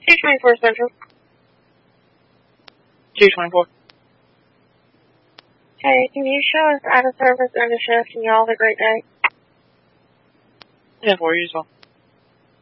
224 Central. 224. Hey, can you show us out of service and the shift and y'all have a great day? 10-4, you as well.